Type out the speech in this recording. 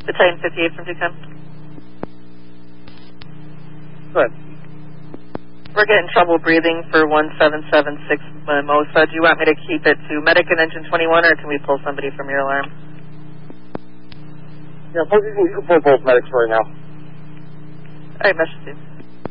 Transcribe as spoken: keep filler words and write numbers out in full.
Battalion fifty-eight from Ducommun. Go ahead. We're getting trouble breathing for one seven seven six Mimosa. Do you want me to keep it to medic and engine twenty-one, or can we pull somebody from your alarm? Yeah, you can pull both medics right now. All right, message two.